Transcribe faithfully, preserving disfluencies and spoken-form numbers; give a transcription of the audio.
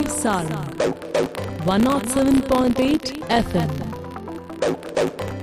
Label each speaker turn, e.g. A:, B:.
A: Sarang one oh seven point eight F M.